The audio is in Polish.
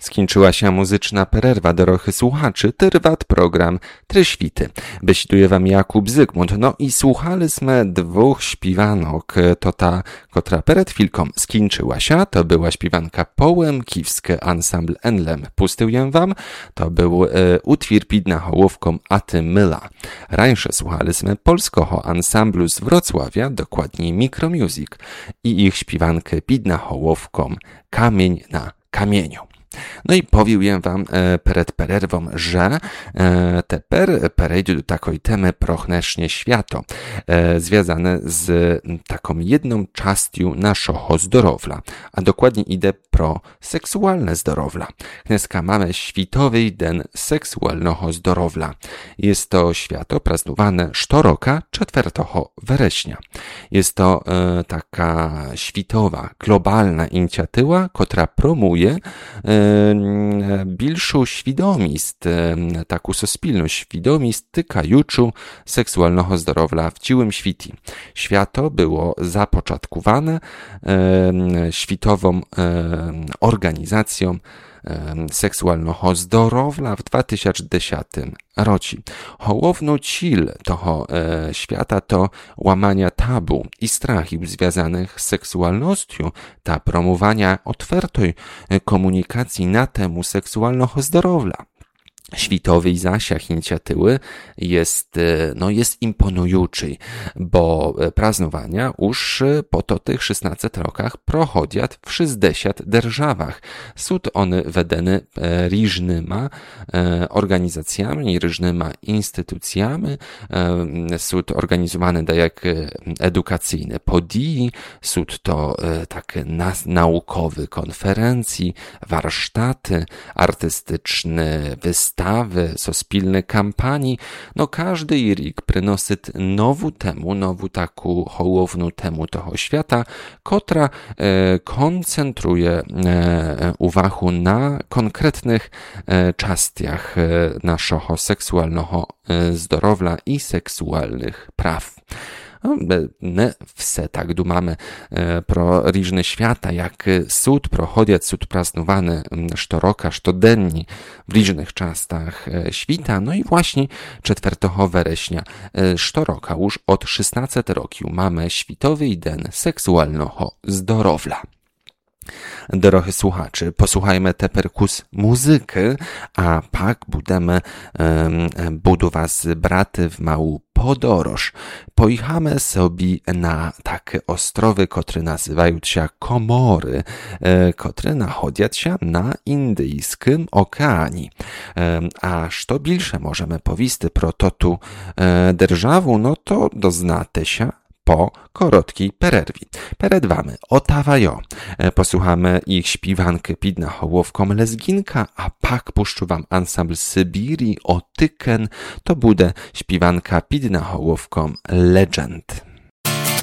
Skończyła się muzyczna pererwa, dorohy słuchaczy, trwat program Tryświty. Besiduje wam Jakub Zygmunt. No i słuchaliśmy dwóch śpiwanok. To ta, która przed chwilką skończyła się, to była śpiwanka Połemkiwskie Ensemble Enlem. Pustyję wam, to był utwór pidna hołówką A ty myla. Rańsze słuchaliśmy polskiego ansamblu z Wrocławia, dokładniej Micromusic i ich śpiwankę pidna hołówką Kamień na kamieniu. No i powiem wam przed pererwą, że teper perejdzie do takiej temy prochnesznie świato, związane z taką jedną częścią naszego zdrowia, a dokładnie idę pro seksualne zdrowia. Dneska mamy Światowy Den Seksualnego Zdrowia. Jest to święto praznowane co roku 4 września. Jest to taka światowa, globalna inicjatywa, która promuje bільшу świadomість, taką suspilną świadomість tykajuczu seksualnego zdrowia w całym świecie. Święto było zapoczątkowane światową organizacją seksualnego zdrowia w 2010 roku. Główną cel tego świata to łamania tabu i strachów związanych z seksualnością, ta promowania otwartej komunikacji na temat seksualnego zdrowia. Światowy zasięg inicjatywy jest imponujący, bo praznowania już po tych 16 rokach prochodzą w 60 державach. Są one wedene różnymi organizacjami, różnymi instytucjami, są to organizowane jak edukacyjne podії, są to takie naukowe konferencje, warsztaty, artystyczne wystawy, sospilne kampanii. No każdy rok przynosi nową taką hołowną temu tego świata, która koncentruje uwagę na konkretnych częściach naszego seksualnego zdrowia i seksualnych praw. Ne wse tak dumamy pro różne świata, jak sud prochodzić, sud praznowany co roka, co denni w różnych częstach świata. No i właśnie 4 września co roka, już od 16 roku mamy Światowy Den Seksualnego Zdrowia. Drodzy słuchacze, posłuchajmy teperkus muzyki, a pak budu was braty w małą podróż. Pojechamy sobie na takie ostrowy, które nazywają się Komory, które nachodzą się na Indyjskim Okeanie. A co więcej możemy powiedzieć pro tu державу, no to doznacie się po krótkiej pererwie. Przed wami Ottawa Jo. Posłuchamy ich śpiwankę pidna hołówką Lezginka, a pak puszczę wam ansambl Sybirii Otyken. To będzie śpiwanka pidna hołówką Legend.